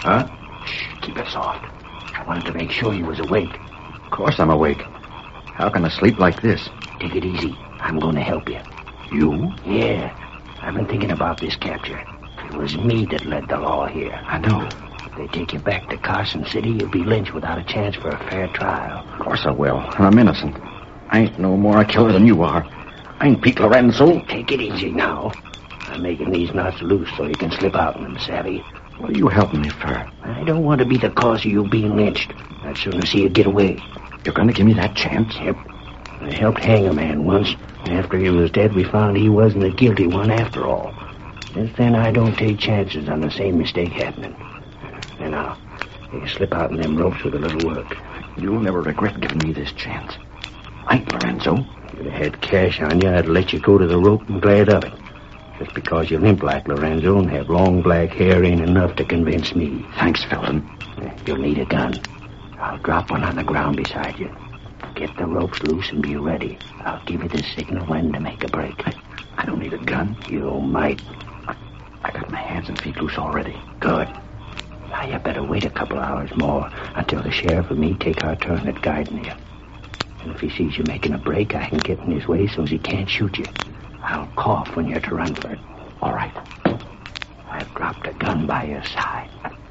Huh? Shh, keep it soft. I wanted to make sure you was awake. Of course I'm awake. How can I sleep like this? Take it easy. I'm going to help you. You? Yeah. I've been thinking about this capture. It was me that led the law here. I know. If they take you back to Carson City, you'll be lynched without a chance for a fair trial. Of course I will. And I'm innocent. I ain't no more a killer than you are. I ain't Pete Lorenzo. Take it easy now. I'm making these knots loose so you can slip out in them, savvy? What are you helping me for? I don't want to be the cause of you being lynched. I'd sooner see you get away. You're going to give me that chance? Yep. I helped hang a man once. After he was dead, we found he wasn't the guilty one after all. Since then, I don't take chances on the same mistake happening. And now, you slip out in them ropes with a little work. You'll never regret giving me this chance. I ain't Lorenzo. If you had cash on you, I'd let you go to the rope and glad of it. Just because you limp like Lorenzo and have long black hair ain't enough to convince me. Thanks, Felton. You'll need a gun. I'll drop one on the ground beside you. Get the ropes loose and be ready. I'll give you the signal when to make a break. I don't need a gun. You might. I got my hands and feet loose already. Good. Now you better wait a couple hours more until the sheriff and me take our turn at guiding you. And if he sees you making a break, I can get in his way so he can't shoot you. I'll cough when you're to run for it. All right. I've dropped a gun by your side.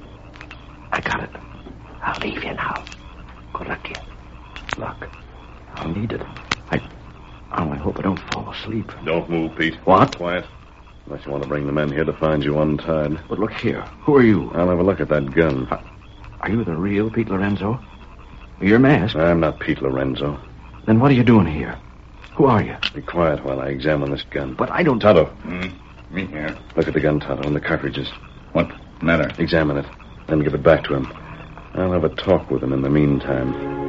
I got it. I'll leave you now. Good luck to you. Luck. I'll need it. I only hope I don't fall asleep. Don't move, Pete. What? Quiet. Unless you want to bring the men here to find you untied. But look here. Who are you? I'll have a look at that gun. Are you the real Pete Lorenzo? You're masked. I'm not Pete Lorenzo. Then what are you doing here? Who are you? Be quiet while I examine this gun. But I don't... Tonto. Me here. Look at the gun, Tonto, and the cartridges. What matter? Examine it. Then give it back to him. I'll have a talk with him in the meantime.